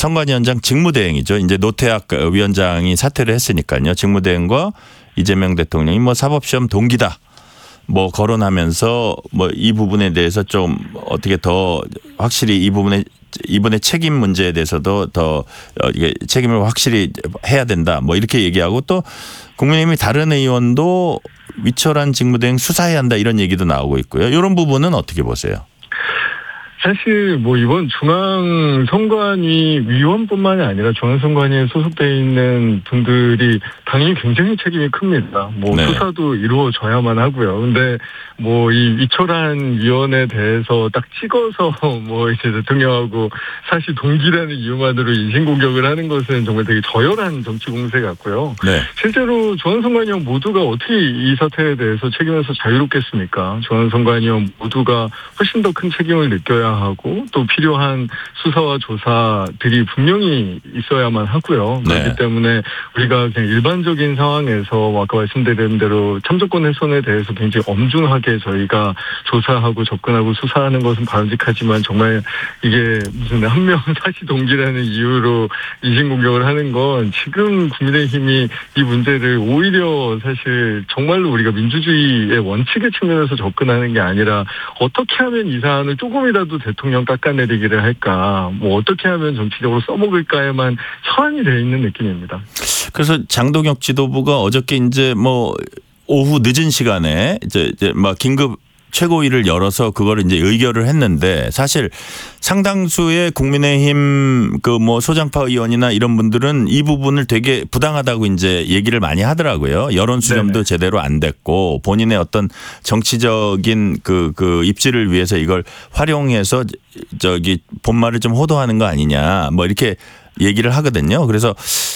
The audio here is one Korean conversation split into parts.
선관위원장 직무대행이죠. 이제 노태학 위원장이 사퇴를 했으니까요. 직무대행과 이재명 대통령이 뭐 사법시험 동기다. 뭐 거론하면서 뭐 이 부분에 대해서 좀 어떻게 더 확실히 이번에 책임 문제에 대해서도 더 이게 책임을 확실히 해야 된다. 뭐 이렇게 얘기하고 또 국민의힘이 다른 의원도 위철한 직무대행 수사해야 한다 이런 얘기도 나오고 있고요. 이런 부분은 어떻게 보세요? 사실 뭐 이번 중앙선관위 위원뿐만이 아니라 중앙선관위에 소속돼 있는 분들이 당연히 굉장히 책임이 큽니다. 뭐 네. 수사도 이루어져야만 하고요. 근데 뭐 이 위철한 위원에 대해서 딱 찍어서 뭐 이제 대통령하고 사실 동기라는 이유만으로 인신공격을 하는 것은 정말 되게 저열한 정치 공세 같고요. 네. 실제로 중앙선관위원 모두가 어떻게 이 사태에 대해서 책임에서 자유롭겠습니까? 중앙선관위원 모두가 훨씬 더 큰 책임을 느껴야 하고 또 필요한 수사와 조사들이 분명히 있어야만 하고요. 네. 그렇기 때문에 우리가 그냥 일반적인 상황에서 아까 말씀드린 대로 참정권 훼손에 대해서 굉장히 엄중하게 저희가 조사하고 접근하고 수사하는 것은 바람직하지만 정말 이게 무슨 한 명 사시 동기라는 이유로 인신공격을 하는 건 지금 국민의힘이 이 문제를 오히려 사실 정말로 우리가 민주주의의 원칙의 측면에서 접근하는 게 아니라 어떻게 하면 이 사안을 조금이라도 대통령 깎아내리기를 할까, 뭐 어떻게 하면 정치적으로 써먹을까에만 처한이 돼 있는 느낌입니다. 그래서 장동혁 지도부가 어저께 이제 뭐 오후 늦은 시간에 이제 막 긴급 최고위를 열어서 그거를 이제 의결을 했는데 사실 상당수의 국민의힘 그 뭐 소장파 의원이나 이런 분들은 이 부분을 되게 부당하다고 이제 얘기를 많이 하더라고요. 여론 수렴도 네네. 제대로 안 됐고 본인의 어떤 정치적인 그 입지를 위해서 이걸 활용해서 저기 본말을 좀 호도하는 거 아니냐 뭐 이렇게 얘기를 하거든요. 그래서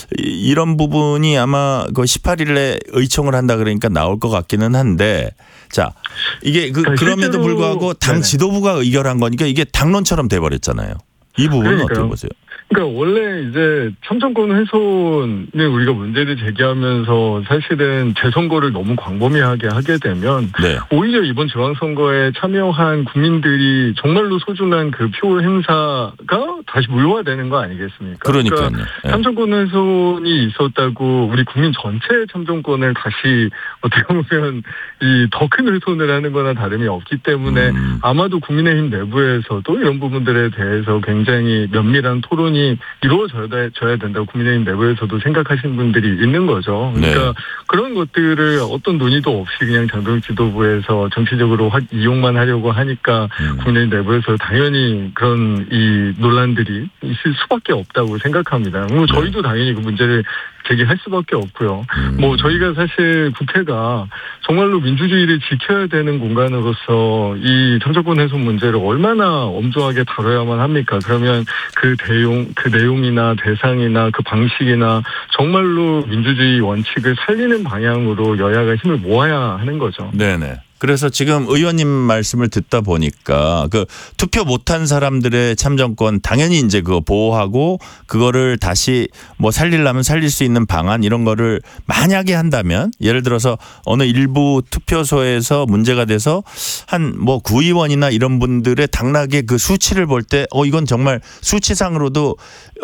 이런 부분이 아마 그 18일에 의총을 한다 그러니까 나올 것 같기는 한데 자 이게 그럼에도 불구하고 당 지도부가 의결한 거니까 이게 당론처럼 돼버렸잖아요. 이 부분은 그러니까요. 어떻게 보세요? 그러니까 원래 이제 참정권 훼손에 우리가 문제를 제기하면서 사실은 재선거를 너무 광범위하게 하게 되면 네. 오히려 이번 지방선거에 참여한 국민들이 정말로 소중한 그 표 행사가 다시 무효화되는 거 아니겠습니까? 그러니까요. 그러니까 네. 참정권 훼손이 있었다고 우리 국민 전체의 참정권을 다시 어떻게 보면 이 더 큰 훼손을 하는 거나 다름이 없기 때문에 아마도 국민의힘 내부에서도 이런 부분들에 대해서 굉장히 면밀한 토론이 이루어져야 된다고 국민의힘 내부에서도 생각하시는 분들이 있는 거죠. 그러니까 네. 그런 것들을 어떤 논의도 없이 그냥 장동혁 지도부에서 정치적으로 이용만 하려고 하니까 국민의힘 내부에서 당연히 그런 이 논란들이 있을 수밖에 없다고 생각합니다. 뭐 저희도 당연히 그 문제를 제기할 수밖에 없고요. 뭐 저희가 사실 국회가 정말로 민주주의를 지켜야 되는 공간으로서 이 참정권 훼손 문제를 얼마나 엄중하게 다뤄야만 합니까? 그러면 그 내용이나 대상이나 그 방식이나 정말로 민주주의 원칙을 살리는 방향으로 여야가 힘을 모아야 하는 거죠. 네네. 그래서 지금 의원님 말씀을 듣다 보니까 그 투표 못한 사람들의 참정권 당연히 이제 그거 보호하고 그거를 다시 뭐 살리려면 살릴 수 있는 방안 이런 거를 만약에 한다면 예를 들어서 어느 일부 투표소에서 문제가 돼서 한 뭐 구의원이나 이런 분들의 당락의 그 수치를 볼 때 이건 정말 수치상으로도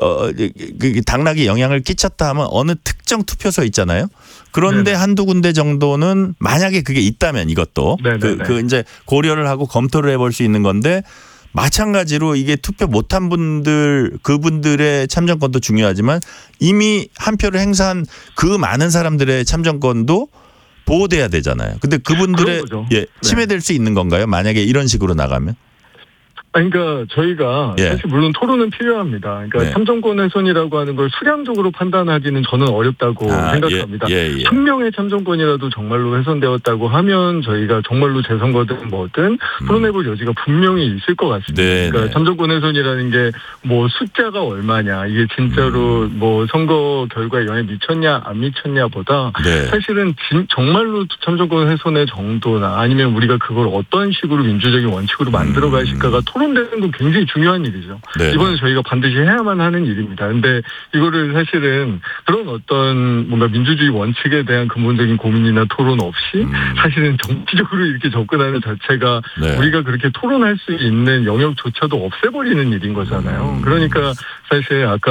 당락에 영향을 끼쳤다 하면 어느 특정 투표소 있잖아요. 그런데 한두 군데 정도는 만약에 그게 있다면 이것도 그 이제 고려를 하고 검토를 해볼 수 있는 건데 마찬가지로 이게 투표 못한 분들 그분들의 참정권도 중요하지만 이미 한 표를 행사한 그 많은 사람들의 참정권도 보호돼야 되잖아요. 근데 그분들의 침해될 수 있는 건가요? 만약에 이런 식으로 나가면? 그러니까 저희가 사실 물론 토론은 필요합니다. 그러니까 참정권 훼손이라고 하는 걸 수량적으로 판단하기는 저는 어렵다고 생각합니다. 1000명의 참정권이라도 정말로 훼손되었다고 하면 저희가 정말로 재선거든 뭐든 토론해볼 여지가 분명히 있을 것 같습니다. 그러니까 참정권 훼손이라는 게 뭐 숫자가 얼마냐 이게 진짜로 뭐 선거 결과에 영향 미쳤냐 안 미쳤냐보다 사실은 정말로 참정권 훼손의 정도나 아니면 우리가 그걸 어떤 식으로 민주적인 원칙으로 만들어 가실까가 토론되는 건 굉장히 중요한 일이죠. 이거는 저희가 반드시 해야만 하는 일입니다. 그런데 이거를 사실은 그런 어떤 뭔가 민주주의 원칙에 대한 근본적인 고민이나 토론 없이 사실은 정치적으로 이렇게 접근하는 자체가 우리가 그렇게 토론할 수 있는 영역조차도 없애버리는 일인 거잖아요. 그러니까 사실 아까